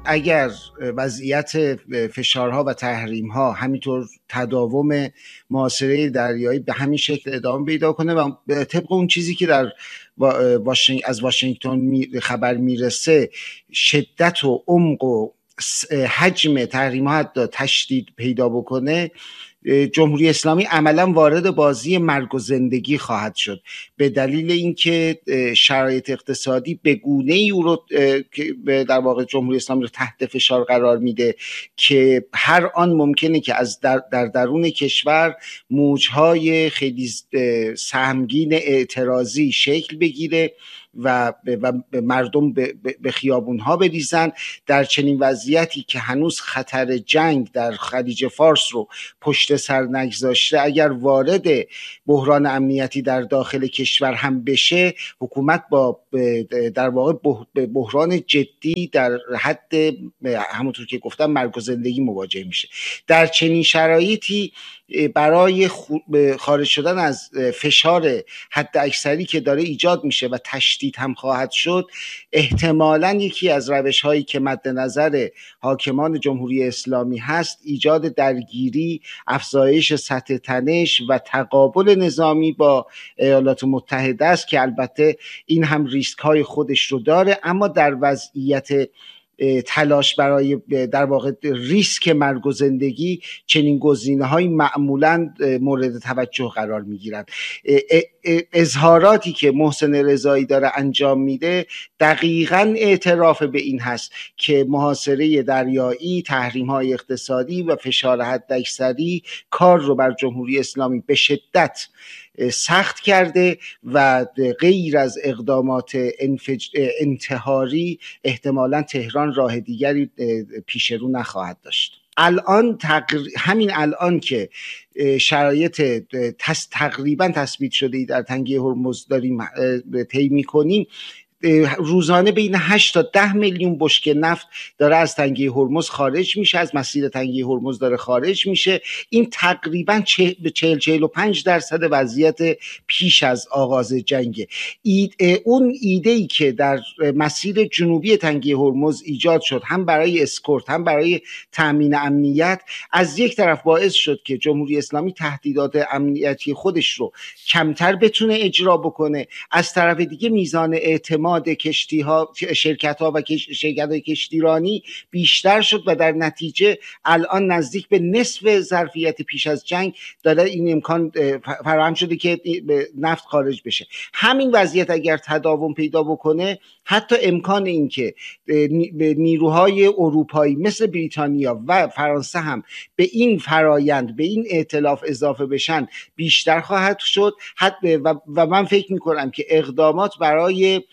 اگر وضعیت فشارها و تحریم‌ها همینطور تداوم محاصره دریایی به همین شکل ادامه پیدا کنه و طبق اون چیزی که در از واشنگتن خبر میرسه شدت و عمق و حجم تحریم‌ها حتی تشدید پیدا بکنه، جمهوری اسلامی عملا وارد بازی مرگ و زندگی خواهد شد، به دلیل اینکه شرایط اقتصادی به گونه‌ای او رو در واقع جمهوری اسلامی رو تحت فشار قرار میده که هر آن ممکنه که از در درون کشور موجهای خیلی سهمگین اعتراضی شکل بگیره و مردم به خیابونها بریزن. در چنین وضعیتی که هنوز خطر جنگ در خلیج فارس رو پشت سر نگذاشته، اگر وارد بحران امنیتی در داخل کشور هم بشه، حکومت با در واقع بحران جدی در حد همونطور که گفتم مرگ و زندگی مواجه میشه. در چنین شرایطی برای خارج شدن از فشار حد اکثری که داره ایجاد میشه و تشدید هم خواهد شد، احتمالاً یکی از روش‌هایی که مد نظر حاکمان جمهوری اسلامی هست ایجاد درگیری، افزایش سطح تنش و تقابل نظامی با ایالات متحده است که البته این هم ریسک‌های خودش رو داره، اما در وضعیت تلاش برای در واقع ریسک مرگ و زندگی چنین گزینه‌های معمولاً مورد توجه قرار می‌گیرند. اظهاراتی که محسن رضایی داره انجام میده دقیقاً اعتراف به این هست که محاصره دریایی، تحریم‌های اقتصادی و فشار حداکثری کار رو بر جمهوری اسلامی به شدت سخت کرده و غیر از اقدامات انتحاری احتمالاً تهران راه دیگری پیش رو نخواهد داشت. همین الان که شرایط تقریبا تثبیت شده در تنگه هرمز داریم طی می‌کنیم، روزانه بین 8 تا 10 میلیون بشکه نفت داره از تنگه هرمز خارج میشه، از مسیر تنگه هرمز داره خارج میشه. این تقریبا 40-45% وضعیت پیش از آغاز جنگ. اون ایده‌ای که در مسیر جنوبی تنگه هرمز ایجاد شد، هم برای اسکورت هم برای تامین امنیت، از یک طرف باعث شد که جمهوری اسلامی تهدیدات امنیتی خودش رو کمتر بتونه اجرا بکنه، از طرف دیگه میزان اعتماد کشتی‌ها، شرکت‌ها و شرکت‌های کشتیرانی بیشتر شد و در نتیجه الان نزدیک به نصف ظرفیت پیش از جنگ داره این امکان فراهم شده که نفت خارج بشه. همین وضعیت اگر تداوم پیدا بکنه، حتی امکان این که نیروهای اروپایی مثل بریتانیا و فرانسه هم به این فرایند، به این ائتلاف اضافه بشن بیشتر خواهد شد. و من فکر می‌کنم که اقدامات برای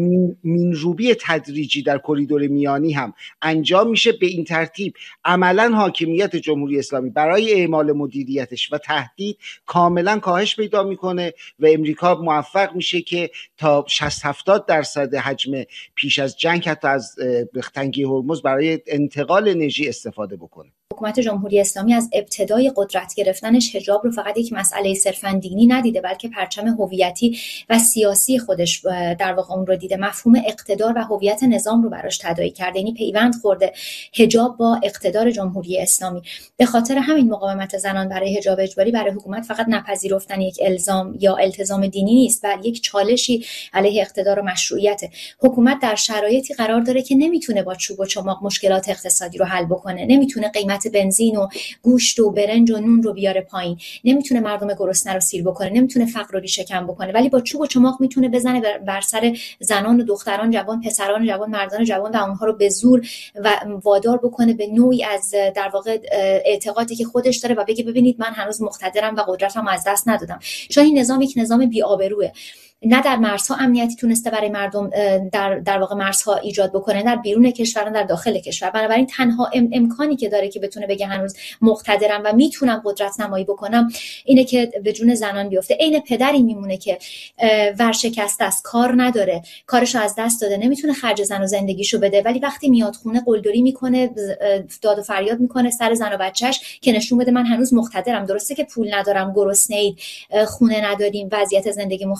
مینروبی تدریجی در کریدور میانی هم انجام میشه. به این ترتیب عملا حاکمیت جمهوری اسلامی برای اعمال مدیریتش و تهدید کاملا کاهش پیدا میکنه و امریکا موفق میشه که تا 60-70% حجم پیش از جنگ حتی از تنگه هرمز برای انتقال انرژی استفاده بکنه. حکومت جمهوری اسلامی از ابتدای قدرت گرفتنش حجاب رو فقط یک مسئله صرفاً دینی ندیده، بلکه پرچم هویتی و سیاسی خودش در واقع اون رو دیده. مفهوم اقتدار و هویت نظام رو براش تداعی کرده، یعنی پیوند خورده حجاب با اقتدار جمهوری اسلامی. به خاطر همین مقاومت زنان برای حجاب اجباری برای حکومت فقط نپذیرفتن یک الزام یا التزام دینی نیست، بلکه یک چالشی علیه اقتدار و مشروعیت. حکومت در شرایطی قرار داره که نمیتونه با چوب و چماق مشکلات اقتصادی رو حل بکنه، نمیتونه قیمت بنزین و گوشت و برنج و نون رو بیاره پایین، نمیتونه مردم گرسنه رو سیر بکنه، نمیتونه فقر رو ریشه کن بکنه، ولی با چوب و چماق میتونه بزنه بر سر زنان و دختران جوان، پسران جوان، مردان جوان و اونها رو به زور و وادار بکنه به نوعی از در واقع اعتقادی که خودش داره و بگه ببینید من هنوز مقتدرم و قدرتم از دست ندادم. چون این نظام یک نظام بی‌آبروئه، نه در مرزها امنیتی تونسته برای مردم در واقع مرزها ایجاد بکنه، در بیرون کشور، در داخل کشور. بنابراین تنها امکانی که داره که بتونه بگه هنوز مقتدرم و میتونم قدرت نمایی بکنم اینه که به جون زنان بیفته. عین پدری میمونه که ورشکسته است، کار نداره، کارشو از دست داده، نمیتونه خرج زن و زندگیشو بده، ولی وقتی میاد خونه قلدری میکنه، داد و فریاد میکنه سر زن و بچهش که نشون بده من هنوز مقتدرم. درسته که پول ندارم، گرسنه‌اید، خونه نداریم، وضعیت زندگیمون خرابه،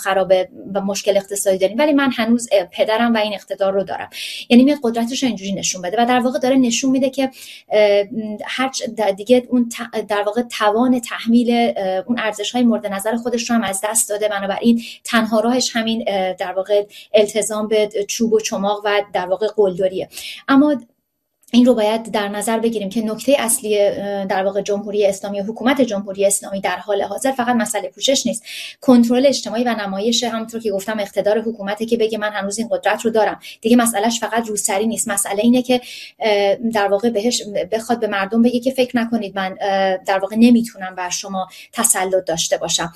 مشکل اقتصادی داریم، ولی من هنوز پدرم و این اقتدار رو دارم. یعنی میاد قدرتش رو اینجوری نشون بده و در واقع داره نشون میده که هر دیگه اون در واقع توان تحمیل اون ارزش‌های مورد نظر خودش رو هم از دست داده. بنابراین تنها راهش همین در واقع التزام به چوب و چماق و در واقع قلدریه. اما این رو باید در نظر بگیریم که نکته اصلی در واقع جمهوری اسلامی و حکومت جمهوری اسلامی در حال حاضر فقط مسئله پوشش نیست، کنترل اجتماعی و نمایش، همونطور که گفتم اقتدار حکومته که بگه من هنوز این قدرت رو دارم. دیگه مسئلهش فقط روسری نیست، مسئله اینه که در واقع بهش بخواد به مردم بگه که فکر نکنید من در واقع نمیتونم بر شما تسلط داشته باشم.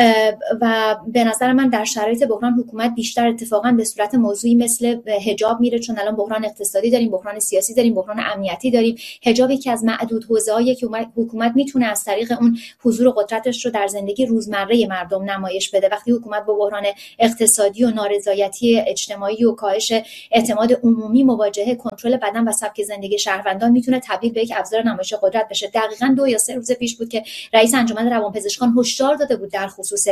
و به نظر من در شرایط بحران حکومت بیشتر اتفاقا به صورت موضوعی مثل حجاب میره، چون الان بحران اقتصادی داریم، بحران سیاسی داریم، بحران امنیتی داریم. حجاب یکی از معدود حوزه‌هایی که حکومت میتونه از طریق اون حضور و قدرتش رو در زندگی روزمره مردم نمایش بده. وقتی حکومت با بحران اقتصادی و نارضایتی اجتماعی و کاهش اعتماد عمومی مواجهه، کنترل بدن و سبک زندگی شهروندان میتونه تبدیل به یک ابزار نمایش قدرت بشه. دقیقاً 2 یا 3 روز پیش بود که رئیس انجمن روانپزشکان هشدار داده بود در خصوص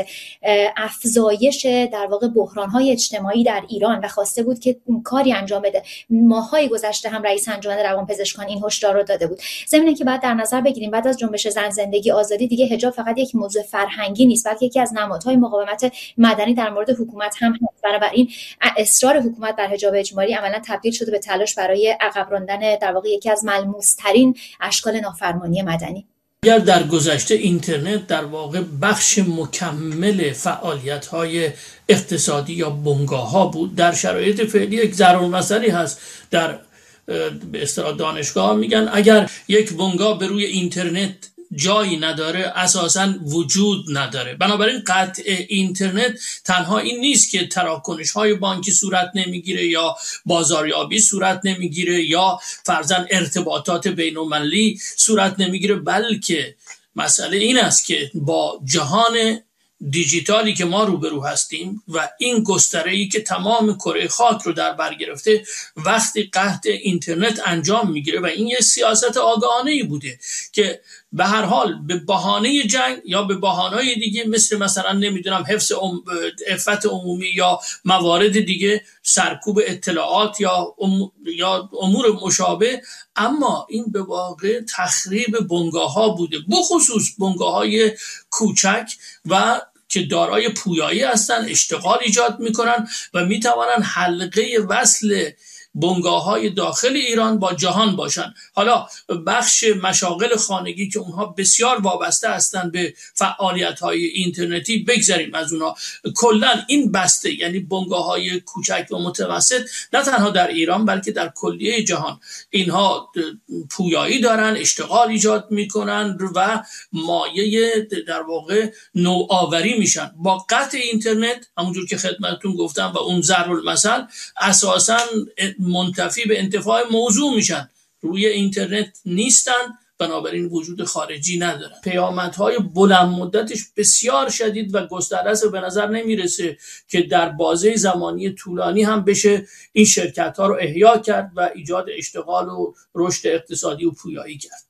افزایش در واقع بحران‌های اجتماعی در ایران و خواسته بود که کاری انجام بده. ماه‌های گذشته هم رئیس انجمن روانپزشکان این هشدار رو داده بود. ضمن که بعد در نظر بگیریم بعد از جنبش زن زندگی آزادی دیگه حجاب فقط یک موضوع فرهنگی نیست، بلکه یکی از نمادهای مقاومت مدنی در مورد حکومت هم هست. بنابراین اصرار حکومت بر حجاب اجباری عملاً تبدیل شده به تلاش برای عقب راندن در واقع یکی از ملموس‌ترین اشکال نافرمانی مدنی. اگر در گذشته اینترنت در واقع بخش مکمل فعالیت‌های اقتصادی یا بنگاه‌ها بود، در شرایط فعلی یک ضرورمثلی هست. در به اصطلاح دانشگاه میگن اگر یک بنگاه به روی اینترنت جایی نداره اساساً وجود نداره. بنابراین قطع اینترنت تنها این نیست که تراکنش‌های بانکی صورت نمیگیره یا بازاریابی صورت نمیگیره یا فرضاً ارتباطات بین‌المللی صورت نمیگیره، بلکه مسئله این است که با جهان دیجیتالی که ما روبرو هستیم و این گستره‌ای که تمام کره خاک رو در بر گرفته، وقتی قطع اینترنت انجام میگیره و این یه سیاست آگاهانه‌ای بوده که به هر حال به بهانه جنگ یا به بهانه‌های دیگه مثلا نمیدونم حفظ عفت عمومی یا موارد دیگه سرکوب اطلاعات یا امور مشابه، اما این به واقع تخریب بنگاه‌ها بوده، بخصوص بنگاه‌های کوچک و که دارای پویایی هستن، اشتغال ایجاد میکنن و میتوانن حلقه وصل بنگاه‌های داخل ایران با جهان باشن. حالا بخش مشاغل خانگی که اونها بسیار وابسته هستن به فعالیت‌های اینترنتی، بگذاریم از اونها، کلاً این بسته یعنی بنگاه‌های کوچک و متوسط نه تنها در ایران بلکه در کلیه جهان اینها پویایی دارن، اشتغال ایجاد میکنن و مایه در واقع نوآوری میشن. با قطع اینترنت همونجور که خدمتتون گفتم و اون ضرب‌المثل اساساً منتفی به انتفاع موضوع میشن، روی اینترنت نیستن، بنابراین وجود خارجی ندارن. پیامدهای بلند مدتش بسیار شدید و گسترده است و به نظر نمیرسه که در بازه زمانی طولانی هم بشه این شرکت ها رو احیا کرد و ایجاد اشتغال و رشد اقتصادی و پویایی کرد.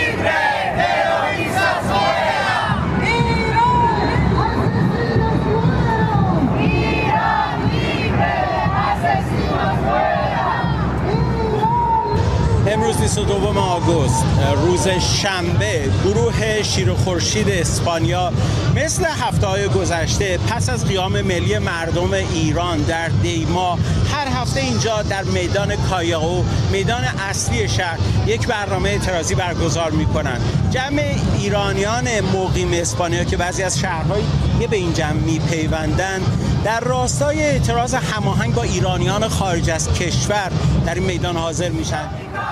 امروز 22 آگوست روز شنبه، گروه شیر و خورشید اسپانیا مثل هفته‌های گذشته پس از قیام ملی مردم ایران در دیما هر هفته اینجا در میدان کایاو، میدان اصلی شهر، یک برنامه اعتراضی برگزار می‌کنند. جمع ایرانیان مقیم اسپانیا که بعضی از شهرهای دیگه به این جمع می‌پیوندند در راستای اعتراض هماهنگ با ایرانیان خارج از کشور در این میدان حاضر میشن.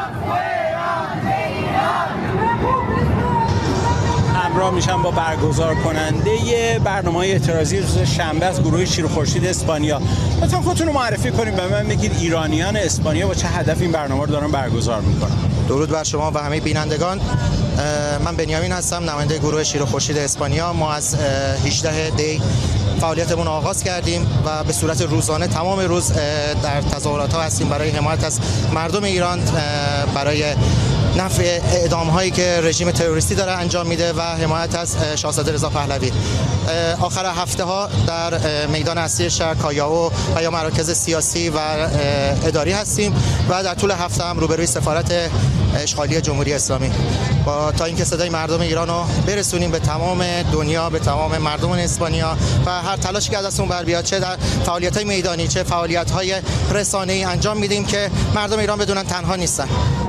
همراه میشن با برگزار کننده برنامه اعتراضی روز شنبه از گروه شیر و خورشید اسپانیا. لطفاً خودتون رو معرفی کنید، به من بگید ایرانیان اسپانیا با چه هدف این برنامه رو دارن برگزار میکنن. درود بر شما و همه بینندگان. من بنیامین هستم، نماینده گروه شیر و خورشید اسپانیا. ما از 18 دی فعالیتمون آغاز کردیم و به صورت روزانه تمام روز در تظاهرات ها هستیم برای حمایت از مردم ایران، برای نفی اعدام هایی که رژیم تروریستی داره انجام میده و حمایت از شاهزاده رضا پهلوی. آخر هفته ها در میدان اصلی شهر کایائو و یا مراکز سیاسی و اداری هستیم و در طول هفته هم روبروی سفارت اشغالی جمهوری اسلامی تا اینکه صدای مردم ایران رو برسونیم به تمام دنیا، به تمام مردم اسپانیا و هر تلاشی که از دستمون بر بیاد، چه در فعالیت‌های میدانی چه فعالیت‌های رسانه‌ای انجام میدیم که مردم ایران بدونن تنها نیستن.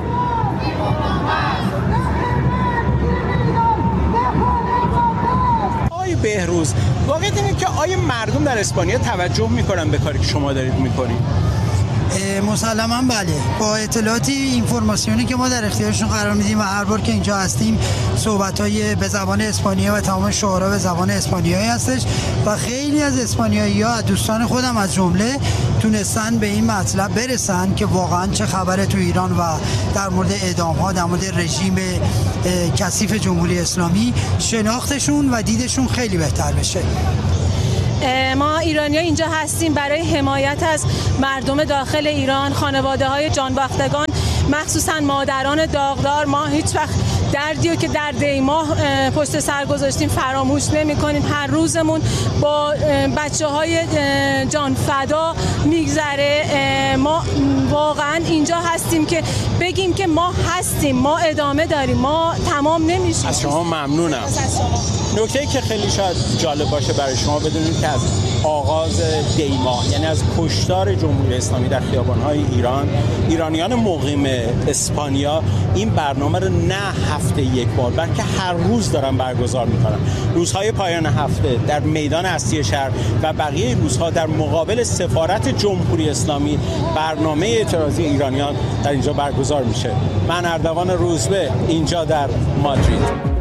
بهروز، واقعیت اینه که آیا مردم در اسپانیا توجه میکنن به کاری که شما دارید میکنید؟ مسلماً بله. با اطلاعاتی اینفورماسیونی که ما در اختیارشون قرار میدیم و هر بار که اینجا هستیم صحبت‌های به زبان اسپانیا و تمام شعارها به زبان اسپانیایی هستش و خیلی از اسپانیایی‌ها، دوستان خودم از جمله، تونستن به این مطلب برسن که واقعاً چه خبره تو ایران و در مورد اعدام‌ها، در مورد رژیم کثیف جمهوری اسلامی شناختشون و دیدشون خیلی بهتر بشه. ما ایرانی‌ها اینجا هستیم برای حمایت از مردم داخل ایران، خانواده‌های جانباختگان، مخصوصا مادران داغدار. ما هیچ وقت دردیو که در دی ماه پشت سر گذاشتیم فراموش نمی‌کنیم. هر روزمون با بچه‌های جان فدا میگذره. ما واقعا اینجا هستیم که بگیم که ما هستیم، ما ادامه داریم، ما تمام نمیشیم. از شما ممنونم. نکته‌ای که خیلی شاید جالب باشه برای شما بدونید که از آغاز دی ماه، یعنی از کشتار جمهوری اسلامی در خیابان‌های ایران، ایرانیان مقیم اسپانیا این برنامه رو نه هفته یک بار بلکه هر روز دارن برگزار میکنن. روزهای پایان هفته در میدان اصلی شهر و بقیه روزها در مقابل سفارت جمهوری اسلامی برنامه اعتراضی ایرانیان در اینجا برگزار میشه. من اردوان روزبه، اینجا در مادرید.